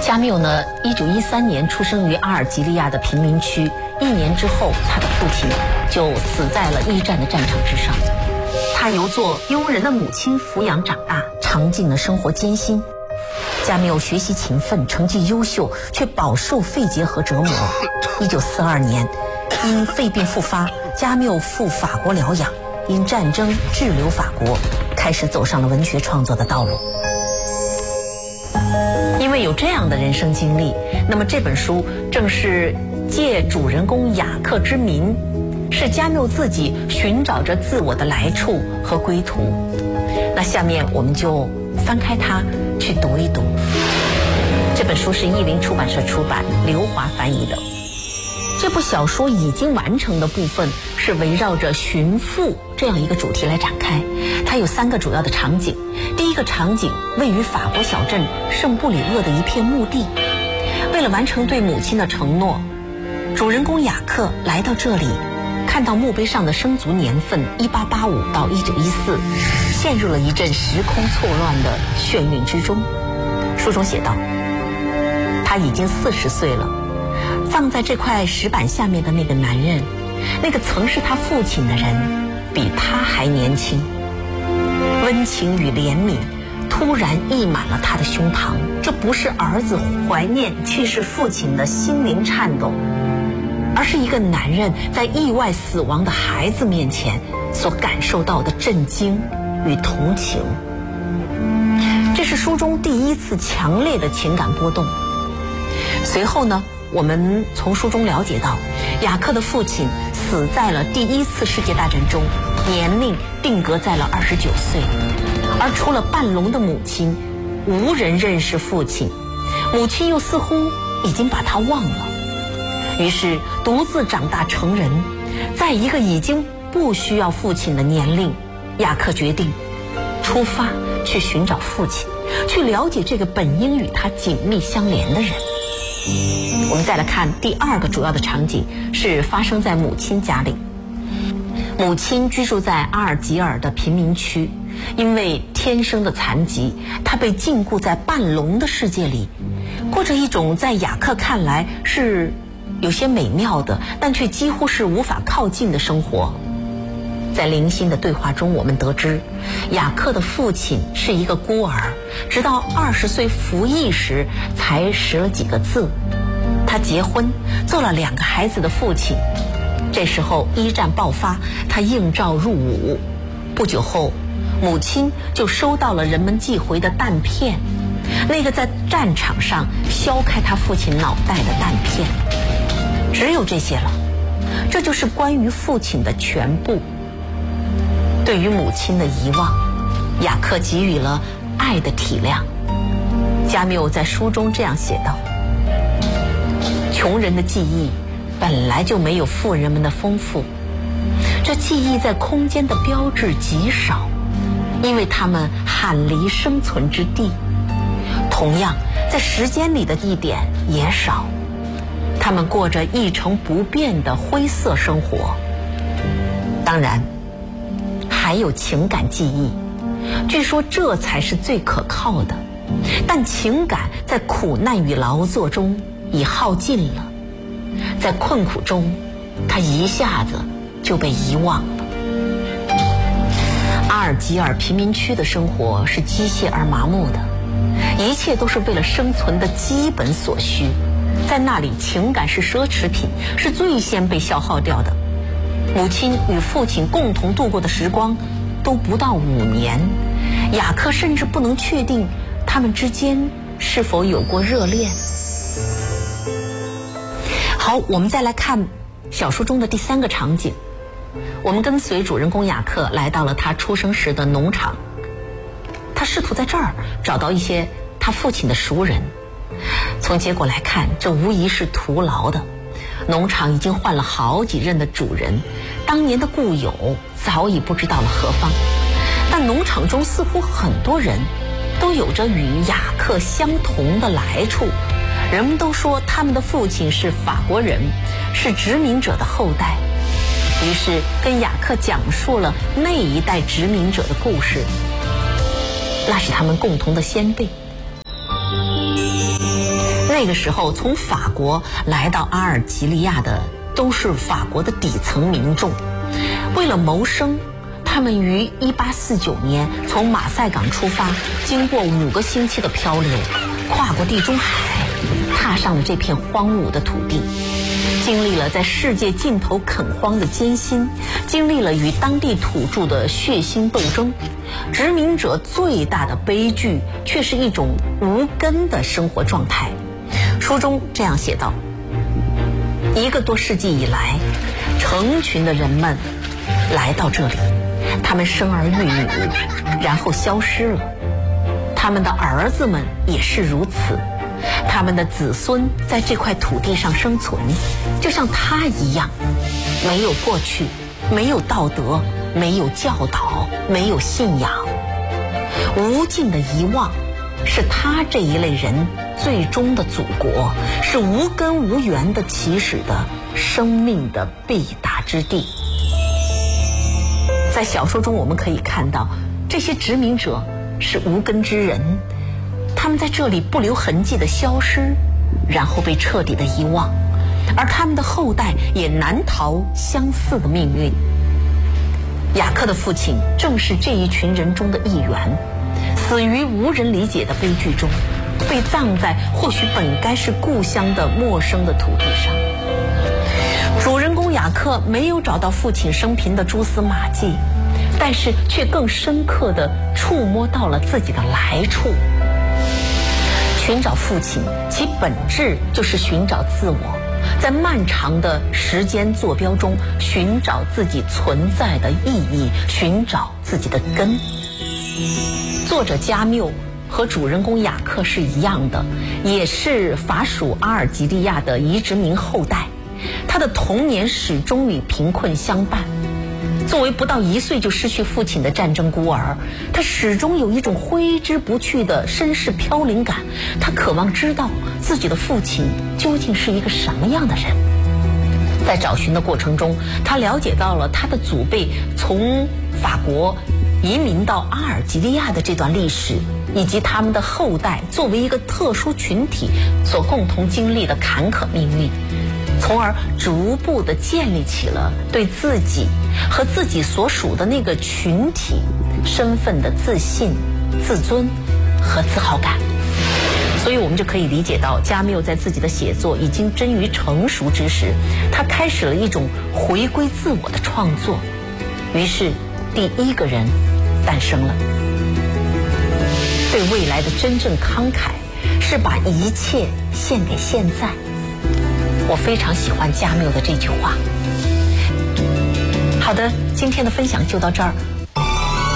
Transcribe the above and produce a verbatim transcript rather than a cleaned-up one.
加缪呢，一九一三年出生于阿尔及利亚的贫民区，一年之后，他的父亲就死在了一战的战场之上。他由做佣人的母亲抚养长大，尝尽了生活艰辛。加缪学习勤奋，成绩优秀，却饱受肺结核折磨。一九四二年，因肺病复发，加缪赴法国疗养，因战争滞留法国，开始走上了文学创作的道路。因为有这样的人生经历，那么这本书正是借主人公雅克之名，是加缪自己寻找着自我的来处和归途。那下面我们就翻开它去读一读。这本书是译林出版社出版，刘华翻译的。这部小说已经完成的部分是围绕着寻父这样一个主题来展开。它有三个主要的场景。第一个场景位于法国小镇圣布里厄的一片墓地。为了完成对母亲的承诺，主人公雅克来到这里，看到墓碑上的生卒年份一八八五到一九一四，陷入了一阵时空错乱的眩晕之中。书中写道，他已经四十岁了，放在这块石板下面的那个男人，那个曾是他父亲的人，比他还年轻。温情与怜悯突然溢满了他的胸膛，这不是儿子怀念去世父亲的心灵颤动，而是一个男人在意外死亡的孩子面前所感受到的震惊与同情。这是书中第一次强烈的情感波动。随后呢，我们从书中了解到，雅克的父亲死在了第一次世界大战中，年龄定格在了二十九岁。而除了半聋的母亲，无人认识父亲，母亲又似乎已经把他忘了。于是独自长大成人，在一个已经不需要父亲的年龄，雅克决定出发去寻找父亲，去了解这个本应与他紧密相连的人。我们再来看第二个主要的场景，是发生在母亲家里。母亲居住在阿尔及尔的贫民区，因为天生的残疾，她被禁锢在半聋的世界里，过着一种在雅克看来是有些美妙的，但却几乎是无法靠近的生活。在零星的对话中，我们得知雅克的父亲是一个孤儿，直到二十岁服役时才识了几个字。他结婚，做了两个孩子的父亲。这时候一战爆发，他应召入伍。不久后，母亲就收到了人们寄回的弹片，那个在战场上削开他父亲脑袋的弹片。只有这些了，这就是关于父亲的全部。对于母亲的遗忘，雅克给予了爱的体谅。加缪在书中这样写道，穷人的记忆本来就没有富人们的丰富，这记忆在空间的标志极少，因为他们罕离生存之地。同样，在时间里的地点也少，他们过着一成不变的灰色生活。当然，还有情感记忆，据说这才是最可靠的。但情感在苦难与劳作中已耗尽了，在困苦中，他一下子就被遗忘了。阿尔及尔贫民区的生活是机械而麻木的，一切都是为了生存的基本所需。在那里，情感是奢侈品，是最先被消耗掉的。母亲与父亲共同度过的时光都不到五年，雅克甚至不能确定他们之间是否有过热恋。好，我们再来看小说中的第三个场景。我们跟随主人公雅克来到了他出生时的农场，他试图在这儿找到一些他父亲的熟人。从结果来看，这无疑是徒劳的。农场已经换了好几任的主人，当年的故友早已不知道了何方。但农场中似乎很多人都有着与雅克相同的来处，人们都说他们的父亲是法国人，是殖民者的后代。于是跟雅克讲述了那一代殖民者的故事，那是他们共同的先辈。 那个时候从法国来到阿尔及利亚的都是法国的底层民众，为了谋生，他们于一八四九年从马赛港出发，经过五个星期的漂流，跨过地中海，踏上了这片荒芜的土地，经历了在世界尽头垦荒的艰辛，经历了与当地土著的血腥斗争。殖民者最大的悲剧却是一种无根的生活状态。书中这样写道：一个多世纪以来，成群的人们来到这里，他们生儿育女，然后消失了。他们的儿子们也是如此，他们的子孙在这块土地上生存，就像他一样，没有过去，没有道德，没有教导，没有信仰。无尽的遗忘是他这一类人最终的祖国，是无根无源的起始的生命的必达之地。在小说中我们可以看到，这些殖民者是无根之人，他们在这里不留痕迹的消失，然后被彻底的遗忘，而他们的后代也难逃相似的命运。雅克的父亲正是这一群人中的一员，死于无人理解的悲剧中，被葬在或许本该是故乡的陌生的土地上。主人公雅克没有找到父亲生平的蛛丝马迹，但是却更深刻地触摸到了自己的来处。寻找父亲，其本质就是寻找自我，在漫长的时间坐标中寻找自己存在的意义，寻找自己的根。作者加缪和主人公雅克是一样的，也是法属阿尔及利亚的移殖民后代。他的童年始终与贫困相伴。作为不到一岁就失去父亲的战争孤儿，他始终有一种挥之不去的身世飘零感。他渴望知道自己的父亲究竟是一个什么样的人。在找寻的过程中，他了解到了他的祖辈从法国移民到阿尔及利亚的这段历史，以及他们的后代作为一个特殊群体所共同经历的坎坷命运，从而逐步地建立起了对自己和自己所属的那个群体身份的自信、自尊和自豪感。所以我们就可以理解到，加缪在自己的写作已经臻于成熟之时，他开始了一种回归自我的创作。于是第一个人诞生了。对未来的真正慷慨，是把一切献给现在。我非常喜欢加缪的这句话。好的，今天的分享就到这儿。